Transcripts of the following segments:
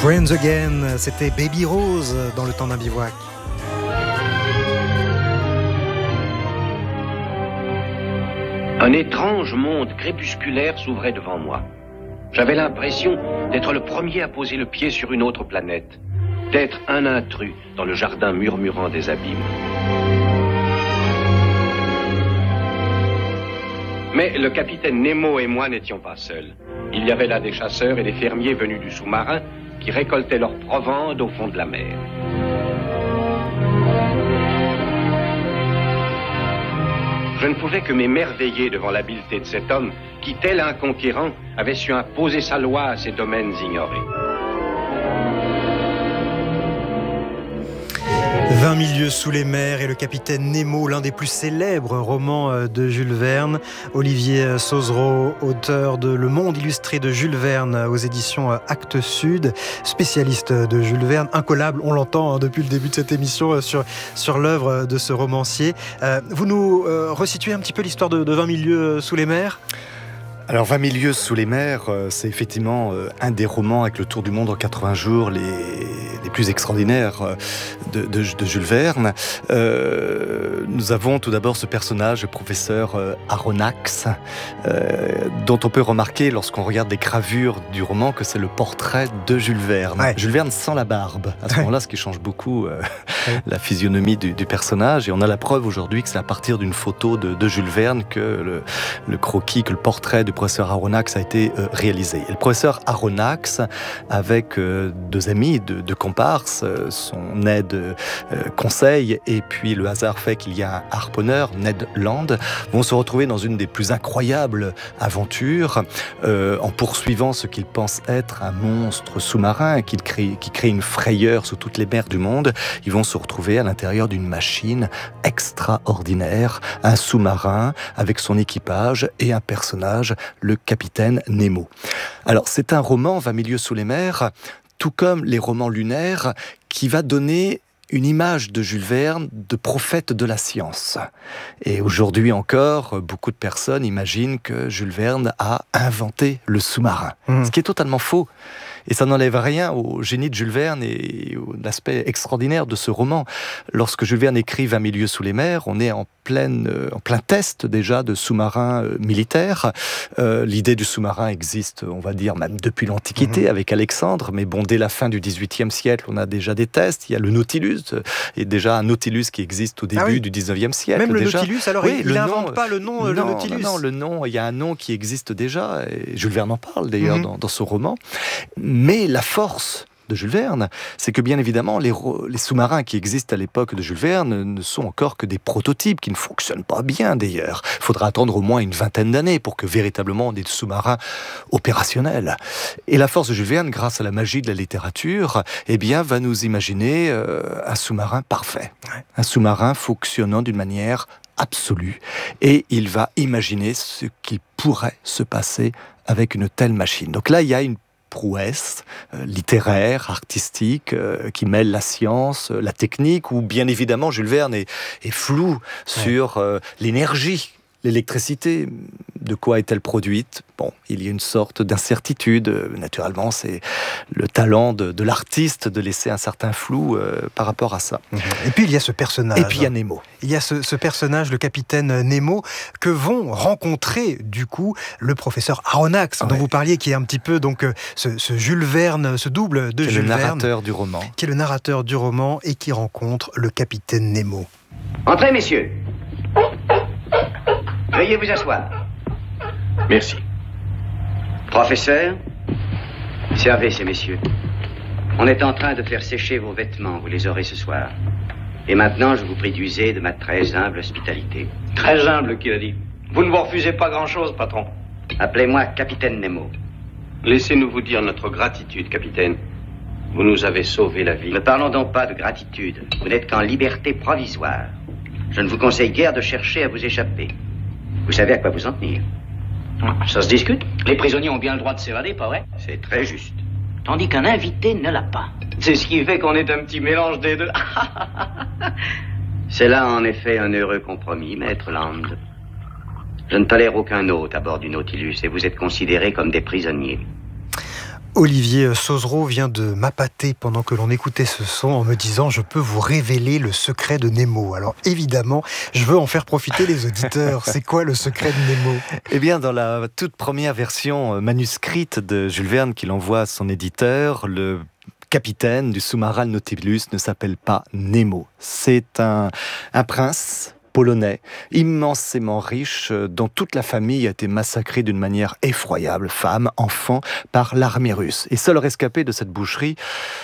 Friends Again, c'était Baby Rose dans Le Temps d'un bivouac. Un étrange monde crépusculaire s'ouvrait devant moi. J'avais l'impression d'être le premier à poser le pied sur une autre planète, d'être un intrus dans le jardin murmurant des abîmes. Mais le capitaine Nemo et moi n'étions pas seuls. Il y avait là des chasseurs et des fermiers venus du sous-marin qui récoltaient leur provende au fond de la mer. Je ne pouvais que m'émerveiller devant l'habileté de cet homme qui, tel un conquérant, avait su imposer sa loi à ces domaines ignorés. 20 000 lieues sous les mers et le capitaine Nemo, l'un des plus célèbres romans de Jules Verne. Olivier Sauzereau, auteur de Le Monde illustré de Jules Verne aux éditions Actes Sud, spécialiste de Jules Verne, incollable, on l'entend depuis le début de cette émission sur l'œuvre de ce romancier. Vous nous resituez un petit peu l'histoire de 20 000 lieues sous les mers ? Alors 20 000 lieues sous les mers, c'est effectivement un des romans avec le tour du monde en 80 jours les plus extraordinaires de Jules Verne. Nous avons tout d'abord ce personnage, le professeur Aronnax, dont on peut remarquer lorsqu'on regarde les gravures du roman que c'est le portrait de Jules Verne. Ouais. Jules Verne sans la barbe, à ce moment-là, ce qui change beaucoup la physionomie du personnage. Et on a la preuve aujourd'hui que c'est à partir d'une photo de Jules Verne que le croquis, que le portrait du professeur Aronnax a été réalisé. Et le professeur Aronnax, avec deux amis, deux comparses, son aide Conseil, et puis le hasard fait qu'il y a un harponneur, Ned Land, vont se retrouver dans une des plus incroyables aventures en poursuivant ce qu'ils pensent être un monstre sous-marin qui crée une frayeur sous toutes les mers du monde. Ils vont se retrouver à l'intérieur d'une machine extraordinaire, un sous-marin avec son équipage et un personnage, le capitaine Nemo. Alors c'est un roman, 20 000 lieues sous les mers, tout comme les romans lunaires, qui va donner une image de Jules Verne de prophète de la science. Et aujourd'hui encore, beaucoup de personnes imaginent que Jules Verne a inventé le sous-marin. Ce qui est totalement faux. Et ça n'enlève rien au génie de Jules Verne et à l'aspect extraordinaire de ce roman. Lorsque Jules Verne écrit 20 000 lieues sous les mers, on est en plein test déjà de sous-marins militaires. L'idée du sous-marin existe, on va dire, même depuis l'Antiquité avec Alexandre, mais bon, dès la fin du XVIIIe siècle, on a déjà des tests. Il y a le Nautilus, et déjà un Nautilus qui existe au début du XIXe siècle. Même le déjà. Nautilus, alors oui, il n'invente pas le nom, le Nautilus. Non, le nom, il y a un nom qui existe déjà, et Jules Verne en parle d'ailleurs dans son roman. Mais la force de Jules Verne, c'est que bien évidemment, les sous-marins qui existent à l'époque de Jules Verne ne sont encore que des prototypes qui ne fonctionnent pas bien d'ailleurs. Il faudra attendre au moins une vingtaine d'années pour que véritablement on ait des sous-marins opérationnels. Et la force de Jules Verne, grâce à la magie de la littérature, eh bien, va nous imaginer un sous-marin parfait. Un sous-marin fonctionnant d'une manière absolue. Et il va imaginer ce qui pourrait se passer avec une telle machine. Donc là, il y a une prouesse littéraire, artistique, qui mêle la science, la technique, où bien évidemment Jules Verne est flou sur l'énergie, l'électricité. De quoi est-elle produite ? Bon, il y a une sorte d'incertitude. Naturellement, c'est le talent de l'artiste de laisser un certain flou par rapport à ça. Et puis, il y a ce personnage. Et puis, il y a Nemo. Il y a ce personnage, le capitaine Nemo, que vont rencontrer, du coup, le professeur Aronnax, dont vous parliez, qui est un petit peu, donc, ce Jules Verne, ce double de Jules Verne. Qui est le narrateur du roman. Qui est le narrateur du roman et qui rencontre le capitaine Nemo. Entrez, messieurs. Veuillez vous asseoir. Merci. Professeur, servez ces messieurs. On est en train de faire sécher vos vêtements, vous les aurez ce soir. Et maintenant, je vous prie d'user de ma très humble hospitalité. Très humble, qui a dit. Vous ne vous refusez pas grand-chose, patron. Appelez-moi Capitaine Nemo. Laissez-nous vous dire notre gratitude, capitaine. Vous nous avez sauvé la vie. Ne parlons donc pas de gratitude. Vous n'êtes qu'en liberté provisoire. Je ne vous conseille guère de chercher à vous échapper. Vous savez à quoi vous en tenir. Ça se discute. Les prisonniers ont bien le droit de s'évader, pas vrai? C'est très juste. Tandis qu'un invité ne l'a pas. C'est ce qui fait qu'on est un petit mélange des deux. C'est là en effet un heureux compromis, maître Land. Je ne tolère aucun hôte à bord du Nautilus et vous êtes considérés comme des prisonniers. Olivier Sauzereau vient de m'appâter pendant que l'on écoutait ce son en me disant « Je peux vous révéler le secret de Nemo ». Alors évidemment, je veux en faire profiter les auditeurs. C'est quoi le secret de Nemo ? Eh bien, dans la toute première version manuscrite de Jules Verne qu'il envoie à son éditeur, le capitaine du sous-marin Nautilus ne s'appelle pas Nemo. C'est un prince polonais, immensément riche, dont toute la famille a été massacrée d'une manière effroyable, femmes, enfants, par l'armée russe. Et seul rescapé de cette boucherie,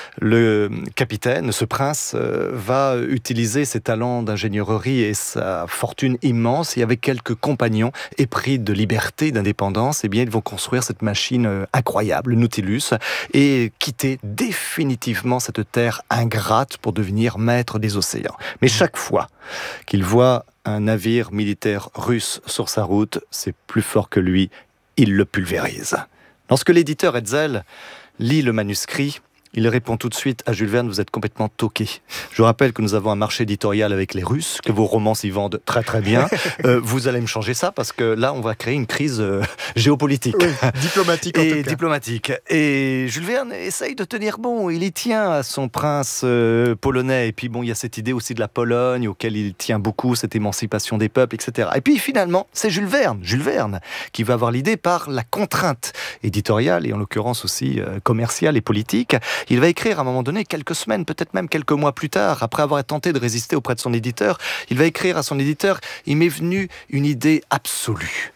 le capitaine, ce prince, va utiliser ses talents d'ingénierie et sa fortune immense, et avec quelques compagnons épris de liberté, d'indépendance, eh bien, ils vont construire cette machine incroyable, le Nautilus, et quitter définitivement cette terre ingrate pour devenir maître des océans. Mais chaque fois qu'il voit un navire militaire russe sur sa route, c'est plus fort que lui, il le pulvérise. Lorsque l'éditeur Hetzel lit le manuscrit, il répond tout de suite à Jules Verne, vous êtes complètement toqué. Je rappelle que nous avons un marché éditorial avec les Russes, que vos romans s'y vendent très très bien. Vous allez me changer ça parce que là, on va créer une crise géopolitique. Oui, diplomatique en tout cas. Diplomatique. Et Jules Verne essaye de tenir bon. Il y tient à son prince polonais. Et puis bon, il y a cette idée aussi de la Pologne, auquel il tient beaucoup, cette émancipation des peuples, etc. Et puis finalement, c'est Jules Verne, qui va avoir l'idée par la contrainte éditoriale et en l'occurrence aussi commerciale et politique. Il va écrire à un moment donné, quelques semaines, peut-être même quelques mois plus tard, après avoir tenté de résister auprès de son éditeur, il va écrire à son éditeur « Il m'est venu une idée absolue.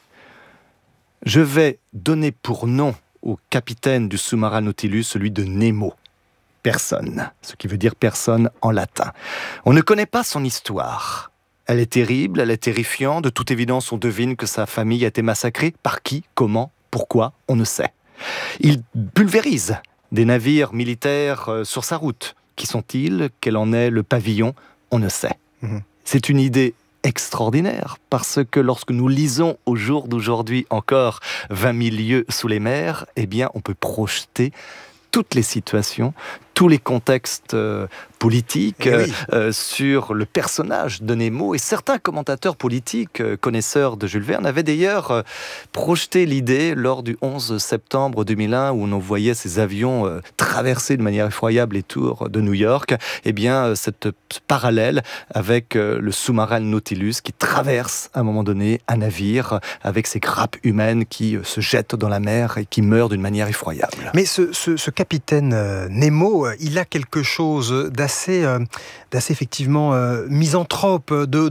Je vais donner pour nom au capitaine du sous-marin Nautilus celui de Nemo. Personne. Ce qui veut dire personne en latin. On ne connaît pas son histoire. Elle est terrible, elle est terrifiante. De toute évidence, on devine que sa famille a été massacrée. Par qui, comment, pourquoi, on ne sait. Il pulvérise des navires militaires sur sa route. Qui sont-ils ? Quel en est le pavillon ? On ne sait. C'est une idée extraordinaire, parce que lorsque nous lisons au jour d'aujourd'hui encore 20 000 lieues sous les mers, eh bien, on peut projeter toutes les situations, tous les contextes politiques sur le personnage de Nemo. Et certains commentateurs politiques, connaisseurs de Jules Verne, avaient d'ailleurs projeté l'idée lors du 11 septembre 2001, où on voyait ces avions traverser de manière effroyable les tours de New York. Eh bien, cette parallèle avec le sous-marin Nautilus qui traverse à un moment donné un navire avec ses grappes humaines qui se jettent dans la mer et qui meurent d'une manière effroyable. Mais ce capitaine Nemo, il a quelque chose d'assez effectivement misanthrope.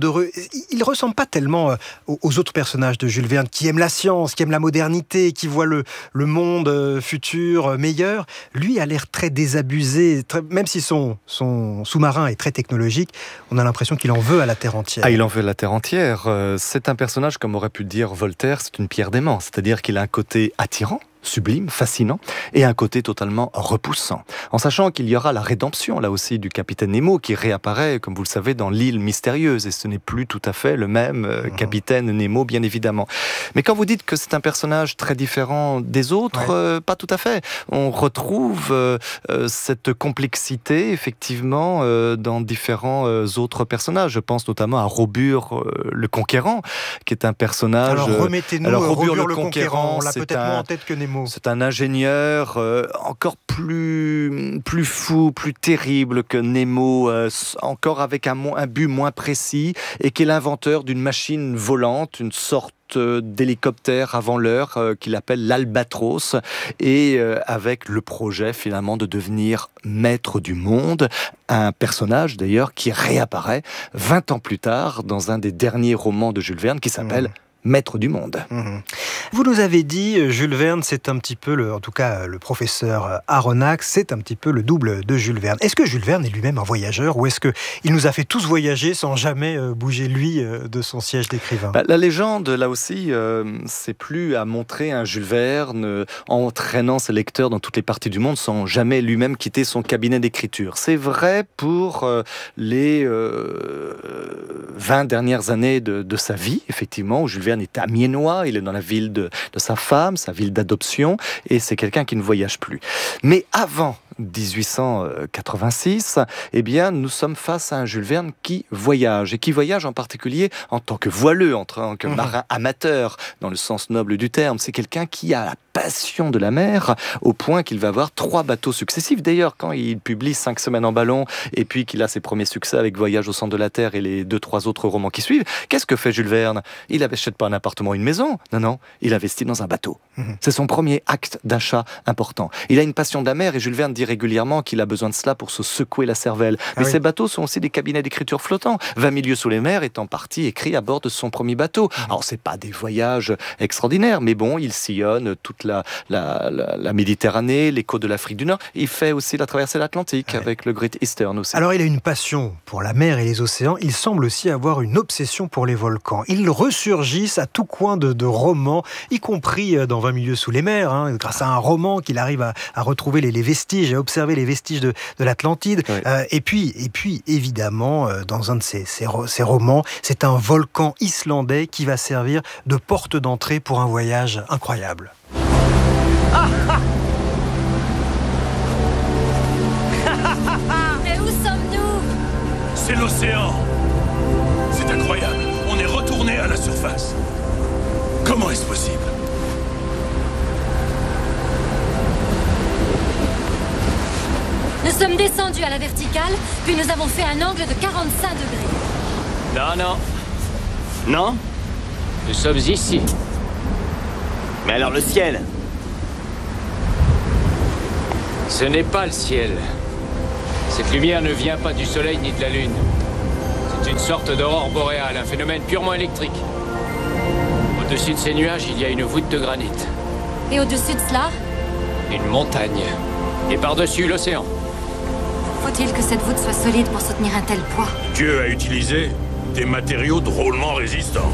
Il ne ressemble pas tellement aux autres personnages de Jules Verne qui aiment la science, qui aiment la modernité, qui voient le monde futur meilleur. Lui a l'air très désabusé, même si son sous-marin est très technologique, on a l'impression qu'il en veut à la terre entière. Il en veut à la terre entière. C'est un personnage, comme aurait pu le dire Voltaire, c'est une pierre d'aimant. C'est-à-dire qu'il a un côté attirant, sublime, fascinant, et un côté totalement repoussant. En sachant qu'il y aura la rédemption, là aussi, du capitaine Nemo, qui réapparaît, comme vous le savez, dans l'île mystérieuse, et ce n'est plus tout à fait le même capitaine Nemo, bien évidemment. Mais quand vous dites que c'est un personnage très différent des autres, pas tout à fait. On retrouve cette complexité, effectivement, dans différents autres personnages. Je pense notamment à Robur le Conquérant, qui est un personnage... Alors remettez-nous Robur le Conquérant, on l'a peut-être moins en tête que Nemo. C'est un ingénieur encore plus fou, plus terrible que Nemo, encore avec un but moins précis, et qui est l'inventeur d'une machine volante, une sorte d'hélicoptère avant l'heure qu'il appelle l'Albatros, et avec le projet finalement de devenir maître du monde, un personnage d'ailleurs qui réapparaît 20 ans plus tard dans un des derniers romans de Jules Verne qui s'appelle Maître du monde. Vous nous avez dit, Jules Verne, c'est un petit peu, en tout cas le professeur Aronnax, c'est un petit peu le double de Jules Verne. Est-ce que Jules Verne est lui-même un voyageur, ou est-ce qu'il nous a fait tous voyager sans jamais bouger lui de son siège d'écrivain ? La légende, là aussi, c'est plus à montrer un Jules Verne entraînant ses lecteurs dans toutes les parties du monde sans jamais lui-même quitter son cabinet d'écriture. C'est vrai pour les 20 dernières années de sa vie, effectivement, où Jules Verne est amiénois, il est dans la ville de sa femme, sa ville d'adoption, et c'est quelqu'un qui ne voyage plus. Mais avant 1886, eh bien, nous sommes face à un Jules Verne qui voyage, et qui voyage en particulier en tant que voileux, en tant que marin amateur, dans le sens noble du terme. C'est quelqu'un qui a la passion de la mer, au point qu'il va avoir 3 bateaux successifs. D'ailleurs, quand il publie 5 semaines en ballon, et puis qu'il a ses premiers succès avec Voyage au centre de la Terre et les 2-3 autres romans qui suivent, qu'est-ce que fait Jules Verne? Il n'achète pas un appartement ou une maison. Non, il investit dans un bateau. C'est son premier acte d'achat important. Il a une passion de la mer et Jules Verne dit régulièrement qu'il a besoin de cela pour se secouer la cervelle. Mais ces bateaux sont aussi des cabinets d'écriture flottants. 20 milieux sous les mers est en partie écrit à bord de son premier bateau. Alors, c'est pas des voyages extraordinaires, mais bon, il sillonne toute la Méditerranée, les côtes de l'Afrique du Nord. Il fait aussi la traversée de l'Atlantique avec le Great Eastern aussi. Alors, il a une passion pour la mer et les océans. Il semble aussi avoir une obsession pour les volcans. Ils ressurgissent à tout coin de romans, y compris dans 20 milieux sous les mers, grâce à un roman qu'il arrive à retrouver les vestiges, à observer les vestiges de l'Atlantide. Oui. Et puis, évidemment, dans un de ces romans, c'est un volcan islandais qui va servir de porte d'entrée pour un voyage incroyable. Mais où sommes-nous? C'est l'océan. C'est incroyable. On est retourné à la surface. Comment est-ce possible? Nous sommes descendus à la verticale, puis nous avons fait un angle de 45 degrés. Non. Nous sommes ici. Mais alors le ciel? Ce n'est pas le ciel. Cette lumière ne vient pas du soleil ni de la lune. C'est une sorte d'aurore boréale, un phénomène purement électrique. Au-dessus de ces nuages, il y a une voûte de granit. Et au-dessus de cela? Une montagne. Et par-dessus, l'océan. Faut-il que cette voûte soit solide pour soutenir un tel poids? Dieu a utilisé des matériaux drôlement résistants.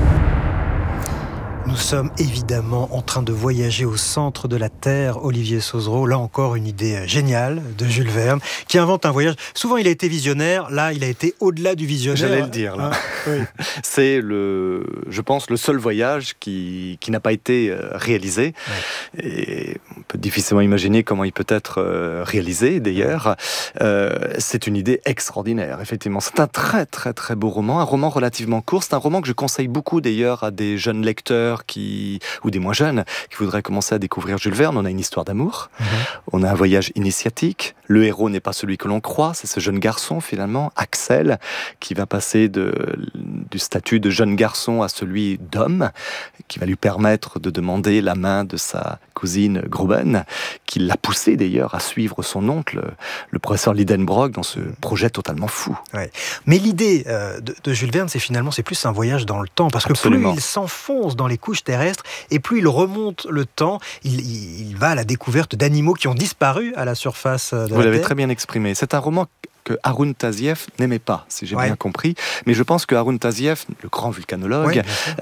Nous sommes évidemment en train de voyager au centre de la Terre. Olivier Sauzereau, là encore une idée géniale de Jules Verne, qui invente un voyage. Souvent il a été visionnaire, là il a été au-delà du visionnaire. J'allais le dire là. Oui. C'est je pense, le seul voyage qui n'a pas été réalisé. Ouais. Et on peut difficilement imaginer comment il peut être réalisé d'ailleurs. C'est une idée extraordinaire, effectivement. C'est un très très très beau roman, un roman relativement court. C'est un roman que je conseille beaucoup d'ailleurs à des jeunes lecteurs ou des moins jeunes qui voudraient commencer à découvrir Jules Verne. On a une histoire d'amour, on a un voyage initiatique. Le héros n'est pas celui que l'on croit, c'est ce jeune garçon finalement, Axel, qui va passer du statut de jeune garçon à celui d'homme, qui va lui permettre de demander la main de sa cousine Gruben, qui l'a poussé d'ailleurs à suivre son oncle, le professeur Lidenbrock, dans ce projet totalement fou. Ouais. Mais l'idée de Jules Verne, c'est plus un voyage dans le temps, parce que Absolument. Plus il s'enfonce dans les couches terrestres, et plus il remonte le temps, il va à la découverte d'animaux qui ont disparu à la surface de la Terre. Vous l'avez très bien exprimé. C'est un roman que Haroun Tazieff n'aimait pas, si j'ai bien compris. Mais je pense que Haroun Tazieff, le grand vulcanologue,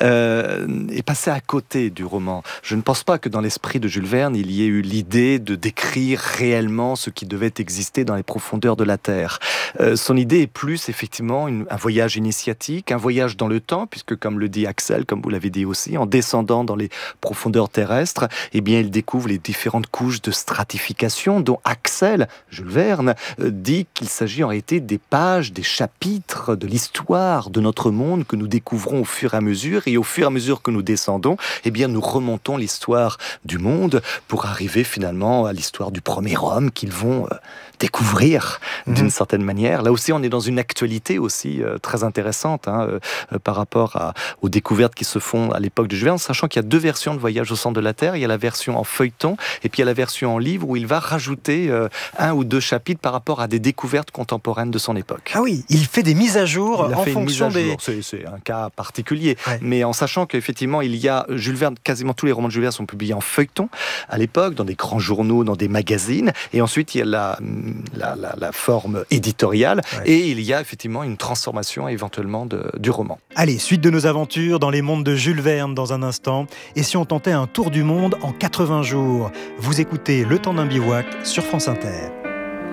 est passé à côté du roman. Je ne pense pas que dans l'esprit de Jules Verne, il y ait eu l'idée de décrire réellement ce qui devait exister dans les profondeurs de la Terre. Son idée est plus, effectivement, un voyage initiatique, un voyage dans le temps, puisque, comme le dit Axel, comme vous l'avez dit aussi, en descendant dans les profondeurs terrestres, eh bien, il découvre les différentes couches de stratification dont Axel, Jules Verne, dit qu'il s'agit en réalité des pages, des chapitres de l'histoire de notre monde que nous découvrons au fur et à mesure, et au fur et à mesure que nous descendons, eh bien nous remontons l'histoire du monde pour arriver finalement à l'histoire du premier homme qu'ils vont découvrir d'une certaine manière. Là aussi, on est dans une actualité aussi très intéressante par rapport aux découvertes qui se font à l'époque de Jules Verne, sachant qu'il y a 2 versions de Voyage au centre de la Terre. Il y a la version en feuilleton et puis il y a la version en livre où il va rajouter 1 ou 2 chapitres par rapport à des découvertes contemporaines de son époque. Ah oui, il fait des mises à jour en fonction des... C'est un cas particulier, mais en sachant qu'effectivement, il y a Jules Verne, quasiment tous les romans de Jules Verne sont publiés en feuilleton à l'époque, dans des grands journaux, dans des magazines, et ensuite il y a la forme éditoriale, et il y a effectivement une transformation éventuellement du roman. Allez, suite de nos aventures dans les mondes de Jules Verne dans un instant, et si on tentait un tour du monde en 80 jours? Vous écoutez Le Temps d'un bivouac sur France Inter.